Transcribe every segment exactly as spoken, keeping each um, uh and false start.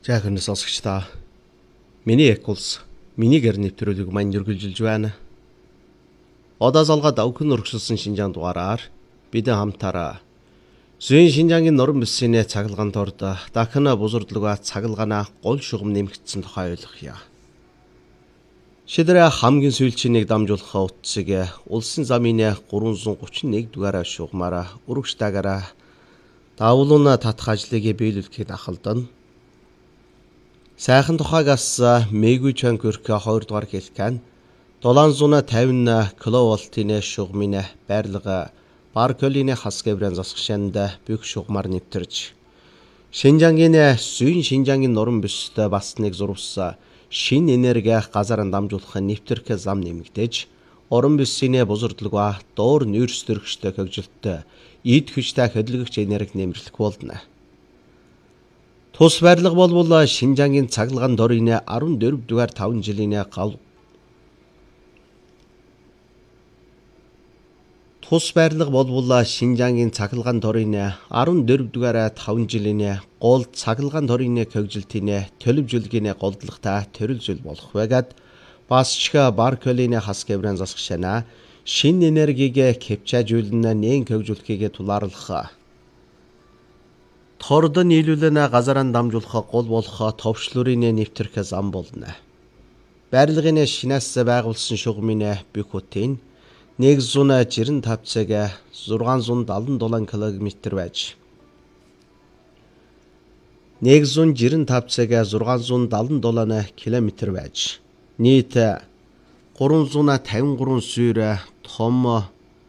Жаахан сонсогч та миний эк улс миний гэр нэвтрүүлэг маань үргэлжилж байна. Одоо залгаад авхин өргөсөлсөн Шинжаан дугаараар бид хамтаараа Зүйн Шинжаангийн норон бүсийн цахилгаан дорд дахин бузардлага цахилгаанаа гол шугам нэмэгдсэн тухай ойлгоё. Шидрэ хамгийн сүүлчнийг дамжуулах утсыг улсын замын гурван гучин нэг дугаар шугамаараа өргөжтэйгаараа давлуун татах ажлыг биелүүлэхэд ахалдан. Сайхан тухайгаас мэгүү чанкөрк хоёр дугаар хэлхэн долоонзуун тавин киловольтын шугамын байрлага Барколины хас гэврэн засгшанд бүх шугамар нэвтэрч Шинжаангийн Зүйн Шинжаангийн норон бүсд бас нэг зурвас шин энерги газар дамжуулах нэвтрэх зам нэмэгдэж орон бүсийн бузардлага доор нүүрс төрөгчтэй хөгжилтөд эд хүчтэй хөдөлгөгч энерги нэмэрлэх болно. Тус байрлага болвол Шинжаангийн цахилгаан дорын арван дөрөв дугаар таван жилийн гал Тус байрлага болвол Шинжаангийн цахилгаан дорын арван дөрөв дугаар таван жилийн гол цахилгаан дорын хөгжилтийн төлөвлөгийн голдлагатай төрөлжил болох байгаад бас ч Барколины хас гэврэн засгшана шин энергийг кэпчажүүлэн нээн хөгжүүлэхийг тулаарлах. Тордон нийлүүлэн газараа дамжуулах гол болох товчлуурын нэвтрэх зам болно. Байрлагын шинээс байгуулсан шугамын бүх хотын нэг зуун жирэн тав цаг зургаан зуун далан дулаан километр байж нэг зуун жирэн тав цаг зургаан зуун далан дулаан километр байж нийт гурван зуун тавин гурван суур том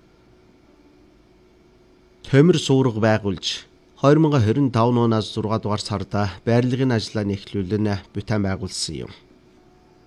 төмөр суурга байгуулж хоёр мың хорин тав оноос зургаан дугаар сард байрлагын ажлаа нэхлүүлэн бүтээн байгуулсан юм.